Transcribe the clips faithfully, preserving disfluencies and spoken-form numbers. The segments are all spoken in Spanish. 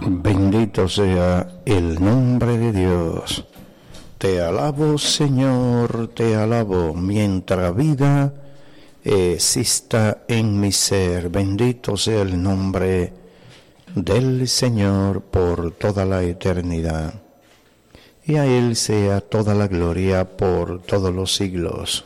Bendito sea el nombre de Dios. Te alabo, Señor, te alabo, mientras vida exista en mi ser. Bendito sea el nombre del Señor por toda la eternidad. Y a Él sea toda la gloria por todos los siglos.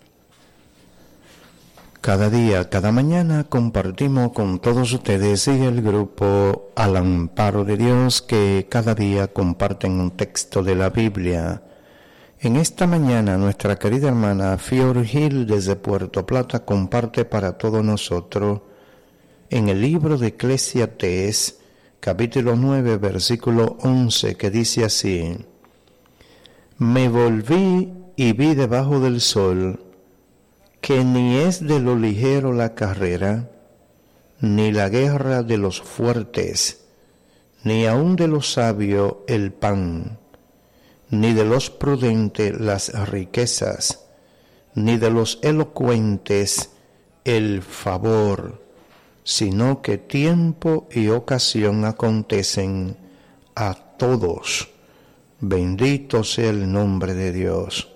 Cada día, cada mañana compartimos con todos ustedes y el grupo Al Amparo de Dios, que cada día comparten un texto de la Biblia. En esta mañana nuestra querida hermana Fior Gil desde Puerto Plata comparte para todos nosotros en el libro de Eclesiastés, capítulo nueve, versículo once, que dice así: Me volví y vi debajo del sol que ni es de lo ligero la carrera, ni la guerra de los fuertes, ni aun de los sabios el pan, ni de los prudentes las riquezas, ni de los elocuentes el favor, sino que tiempo y ocasión acontecen a todos. Bendito sea el nombre de Dios.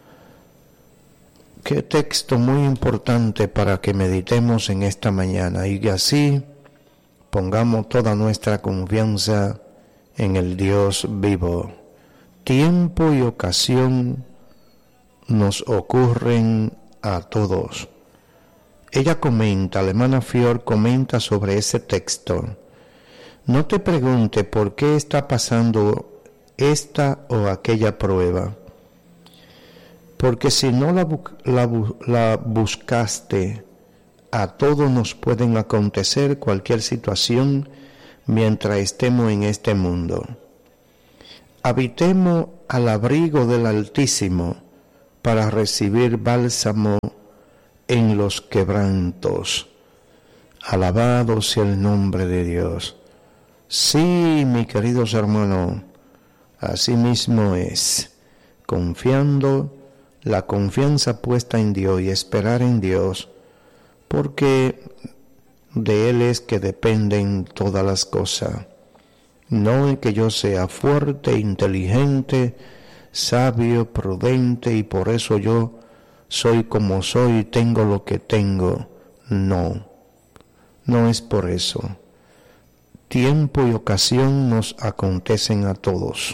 Qué texto muy importante para que meditemos en esta mañana y que así pongamos toda nuestra confianza en el Dios vivo. Tiempo y ocasión nos ocurren a todos. Ella comenta, la hermana Fior comenta sobre ese texto. No te pregunte por qué está pasando esta o aquella prueba, porque si no la, la, la buscaste, a todos nos pueden acontecer cualquier situación mientras estemos en este mundo. Habitemos al abrigo del Altísimo para recibir bálsamo en los quebrantos. Alabado sea el nombre de Dios. Sí, mis queridos hermanos, así mismo es, confiando, la confianza puesta en Dios y esperar en Dios, porque de Él es que dependen todas las cosas. No es que yo sea fuerte, inteligente, sabio, prudente y por eso yo soy como soy y tengo lo que tengo. No, no es por eso. Tiempo y ocasión nos acontecen a todos.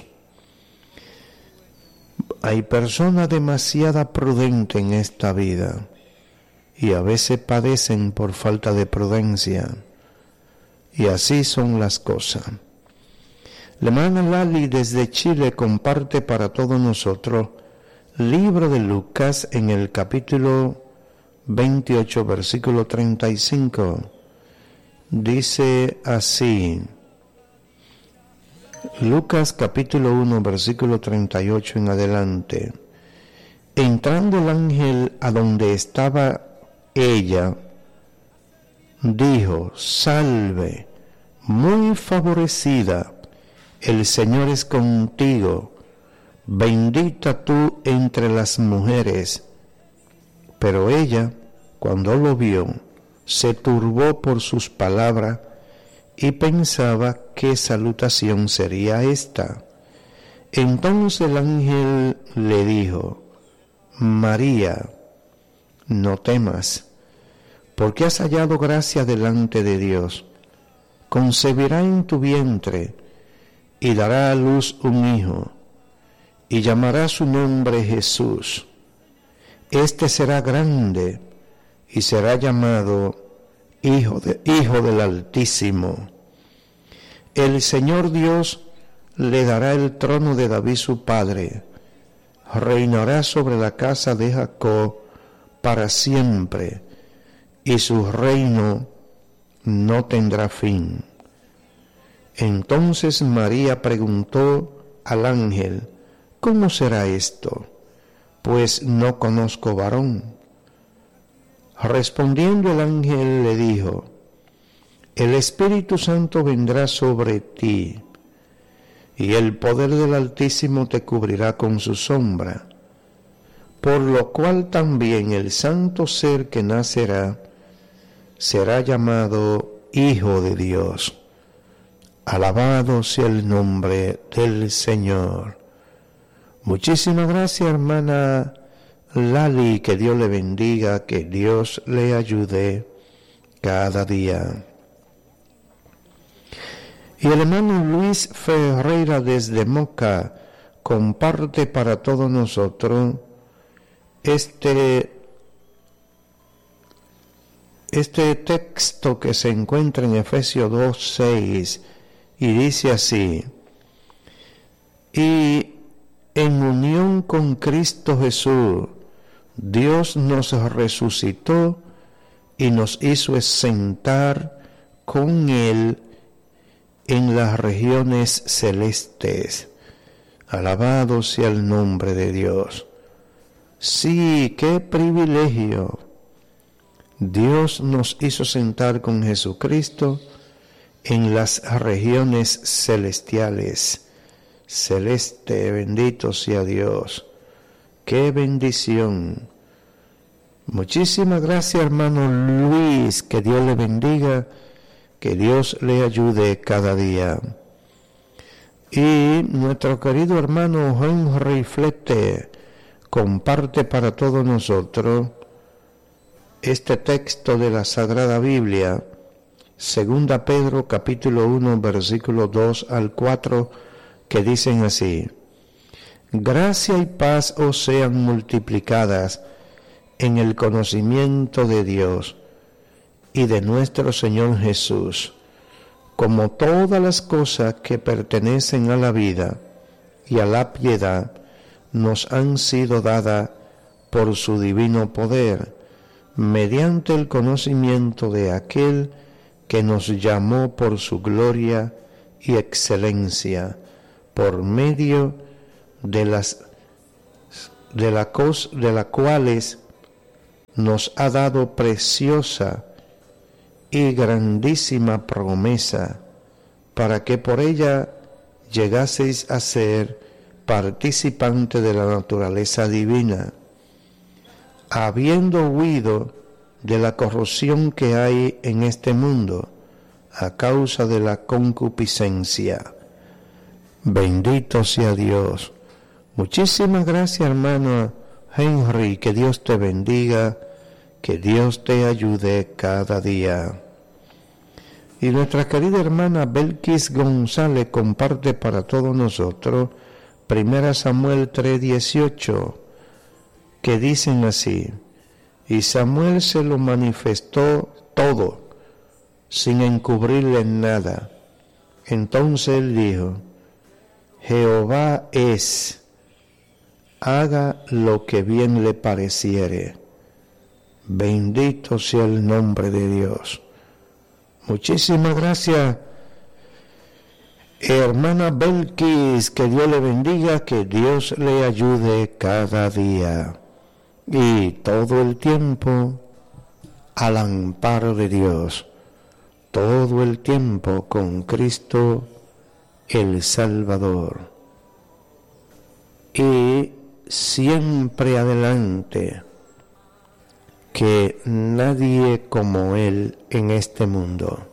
Hay personas demasiado prudentes en esta vida y a veces padecen por falta de prudencia. Y así son las cosas. La hermana Lali desde Chile comparte para todos nosotros libro de Lucas en el capítulo veintiocho, versículo treinta y cinco. Dice así: Lucas capítulo uno, versículo treinta y ocho en adelante. Entrando el ángel a donde estaba ella, dijo: Salve, muy favorecida, el Señor es contigo, bendita tú entre las mujeres. Pero ella, cuando lo vio, se turbó por sus palabras y pensaba qué salutación sería esta. Entonces el ángel le dijo: María, no temas, porque has hallado gracia delante de Dios. Concebirá en tu vientre y dará a luz un hijo, y llamará su nombre Jesús. Este será grande y será llamado Hijo, de, Hijo del Altísimo. El Señor Dios le dará el trono de David su padre. Reinará sobre la casa de Jacob para siempre, y su reino no tendrá fin. Entonces María preguntó al ángel: ¿Cómo será esto? Pues no conozco varón. Respondiendo el ángel le dijo: El Espíritu Santo vendrá sobre ti, y el poder del Altísimo te cubrirá con su sombra, por lo cual también el santo ser que nacerá será llamado Hijo de Dios. Alabado sea el nombre del Señor. Muchísimas gracias, hermana Lali, que Dios le bendiga, que Dios le ayude cada día. Y el hermano Luis Ferreira desde Moca comparte para todos nosotros este, este texto que se encuentra en Efesios dos seis y dice así: y en unión con Cristo Jesús, Dios nos resucitó y nos hizo sentar con Él en las regiones celestes. Alabado sea el nombre de Dios. Sí, qué privilegio. Dios nos hizo sentar con Jesucristo en las regiones celestiales. Celeste, bendito sea Dios. Qué bendición. Muchísimas gracias, hermano Luis, que Dios le bendiga, que Dios le ayude cada día. Y nuestro querido hermano Henry Flete comparte para todos nosotros este texto de la Sagrada Biblia, Segunda Pedro capítulo uno, versículos dos al cuatro, que dicen así: gracia y paz os sean multiplicadas en el conocimiento de Dios y de nuestro Señor Jesús, como todas las cosas que pertenecen a la vida y a la piedad nos han sido dadas por su divino poder, mediante el conocimiento de aquel que nos llamó por su gloria y excelencia, por medio de las de la cos, de las cuales nos ha dado preciosa y grandísima promesa, para que por ella llegaseis a ser participante de la naturaleza divina, habiendo huido de la corrupción que hay en este mundo a causa de la concupiscencia. Bendito sea Dios. Muchísimas gracias, hermano Henry, que Dios te bendiga, que Dios te ayude cada día. Y nuestra querida hermana Belkis González comparte para todos nosotros Primera Samuel tres dieciocho, que dicen así: y Samuel se lo manifestó todo, sin encubrirle nada. Entonces él dijo: Jehová es, haga lo que bien le pareciere. Bendito sea el nombre de Dios. Muchísimas gracias, hermana Belkis, que Dios le bendiga, que Dios le ayude cada día y todo el tiempo al amparo de Dios, todo el tiempo con Cristo el Salvador, y siempre adelante, que nadie como Él en este mundo.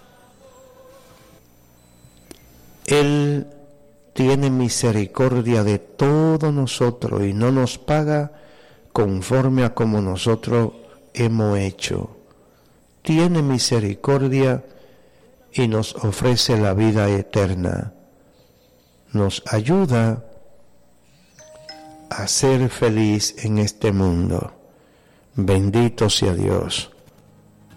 Él tiene misericordia de todos nosotros y no nos paga conforme a como nosotros hemos hecho. Tiene misericordia y nos ofrece la vida eterna. Nos ayuda a ser feliz en este mundo. Bendito sea Dios.